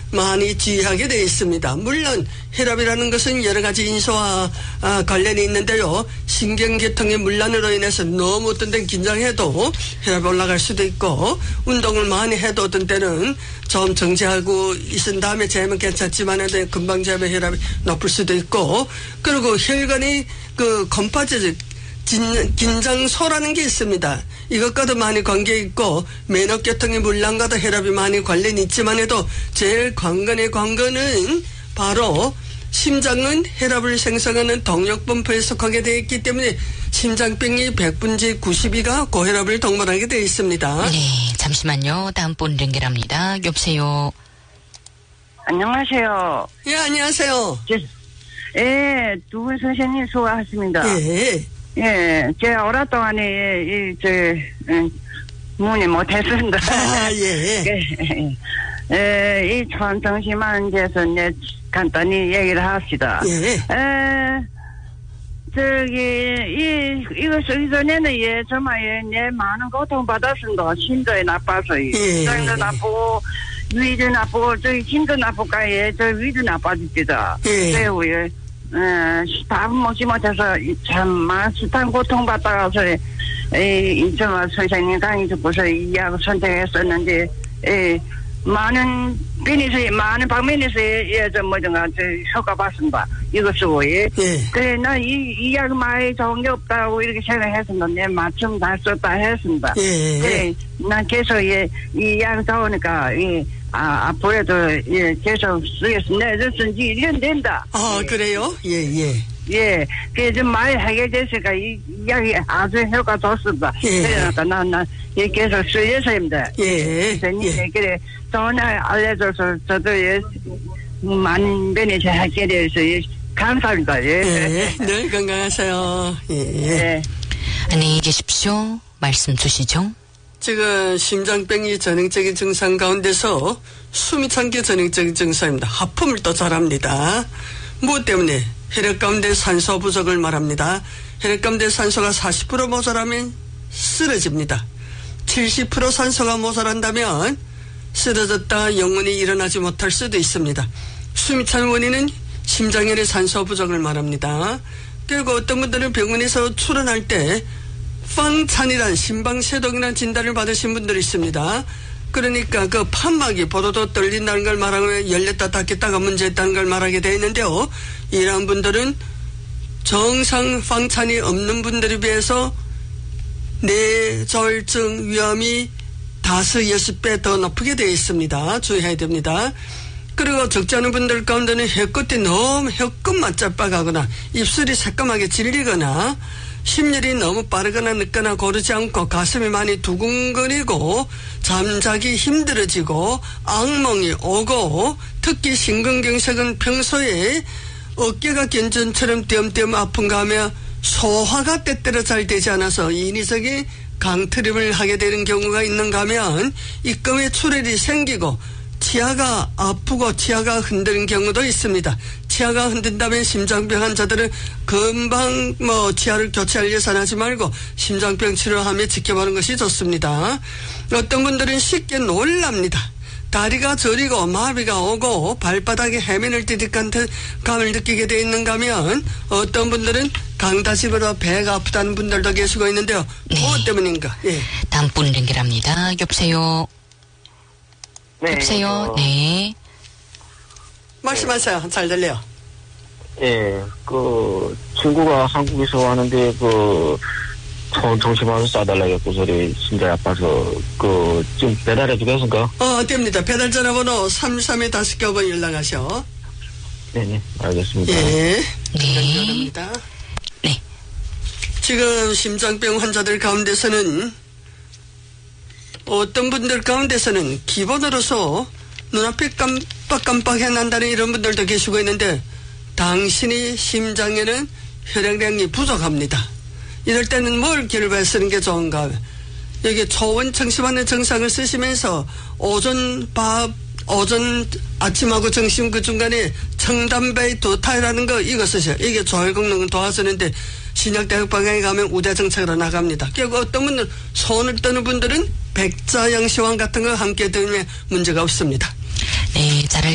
많이 주의하게 되어 있습니다. 물론 혈압이라는 것은 여러 가지 인수와 관련이 있는데요. 신경계통의 문란으로 인해서 너무 어떤 때는 긴장해도 혈압이 올라갈 수도 있고, 운동을 많이 해도 어떤 때는 좀 정지하고 있은 다음에 재면 괜찮지만 해도 금방 재면 혈압이 높을 수도 있고, 그리고 혈관이 컴파즈 긴장소라는 게 있습니다. 이것과도 많이 관계 있고, 면역계통의 문란과도 혈압이 많이 관련이 있지만 해도 제일 관건의 관건은 바로 심장은 혈압을 생성하는 동력분포에 속하게 되어 있기 때문에 심장병이 100분의 92가 고혈압을 동반하게 되어 있습니다. 네, 잠시만요. 다음 분 연결합니다. 여보세요. 안녕하세요. 예, 안녕하세요. 예, 두 분 선생님 수고하셨습니다. 예. 예, 제가 오랫동안 문의 못했습니다. 아, 예. 이 초안정신만제에서 간단히 얘기를 합시다. 예. 이거 쓰기 전에는 정말 많은 고통받았습니다. 심도에 나빠서. 심장도 나쁘고, 위도 나쁘고, 힘도 나쁘니까, 위도 나빠집니다. 그리고, 밥은 먹지 못해서 참 많은 고통받다가서, 정말 선생님 강의 듣고서 이 약을 선택했었는데, 많은 방면에서 효과 봤습니다. 이거 쓰고, 그래, 나 이 약 많이 좋은 게 없다고 이렇게 생각했습니다. 내 맞춤 다 썼다 했습니다. 그래, 난 계속, 이 약 좋으니까, 앞으로도, 계속 쓰겠습니다. 쓴지 1년 된다. 아, 그래요? 예, 그게 좀 많이 해결됐으니까 이 약이 아주 효과 좋습니다. 그러니까 난 계속 쓰여서입니다. 그래, 전에 알려줘서 저도 많은 면에서 하게 돼서 감사합니다. 늘 건강하세요. 안녕히 계십시오. 말씀 주시죠. 지금 심장병이 전형적인 증상 가운데서 숨이 찬 게 전형적인 증상입니다. 하품을 또 잘합니다. 무엇 때문에? 혈액 가운데 산소 부족을 말합니다. 혈액 가운데 산소가 40% 모자라면 쓰러집니다. 70% 산소가 모자란다면 쓰러졌다 영원히 일어나지 못할 수도 있습니다. 숨이 찬 원인은 심장혈의 산소 부족을 말합니다. 그리고 어떤 분들은 병원에서 출원할 때 빵찬이란 심방쇄동이라는 진단을 받으신 분들이 있습니다. 그러니까 그 판막이 보도도 떨린다는 걸 말하고 열렸다 닫혔다가 문제있다는 걸 말하게 되어 있는데요. 이러한 분들은 정상 방찬이 없는 분들에 비해서 뇌졸중 위험이 5-6배 더 높게 되어 있습니다. 주의해야 됩니다. 그리고 적지 않은 분들 가운데는 혀끝이 너무 혀끝만 짭박하거나 입술이 새까맣게 질리거나 심열이 너무 빠르거나 늦거나 고르지 않고 가슴이 많이 두근거리고 잠자기 힘들어지고 악몽이 오고 특히 심근경색은 평소에 어깨가 견전처럼 띄엄띄엄 아픈가 하며 소화가 때때로 잘 되지 않아서 인위적인 강트림을 하게 되는 경우가 있는가 하면 입금에 출혈이 생기고 치아가 아프고 치아가 흔드는 경우도 있습니다. 치아가 흔든다면 심장병 환자들은 금방 치아를 교체할 예산하지 말고 심장병 치료하며 지켜보는 것이 좋습니다. 어떤 분들은 쉽게 놀랍니다. 다리가 저리고 마비가 오고 발바닥에 해민을 띠득한 감을 느끼게 되어 있는가 하면 어떤 분들은 강다식으로 배가 아프다는 분들도 계시고 있는데요. 무엇 때문인가? 다음 분 연결합니다. 여보세요. 여보세요. 네. 말씀하세요. 잘 들려요. 친구가 한국에서 왔는데 정신만원 싸달라고 소리 심장이 아파서 좀 배달해주겠습니까? 됩니다. 배달 전화번호 33-5번 연락하셔. 네네, 알겠습니다. 네. 네. 지금 심장병 환자들 가운데서는 어떤 분들 가운데서는 기본으로서 눈앞이 깜빡깜빡해 난다는 이런 분들도 계시고 있는데 당신이 심장에는 혈액량이 부족합니다. 이럴 때는 뭘 기르에 쓰는 게 좋은가? 여기 초원청심환의 정상을 쓰시면서 오전 아침하고 점심 그 중간에 청담베이 도타이라는 거 이거 쓰셔요. 이게 조혈功能을 도와주는데 신약대학 방향에 가면 우대정책으로 나갑니다. 그리고 어떤 분들 손을 떠는 분들은 백자양시황 같은 거 함께 들면 문제가 없습니다. 네, 잘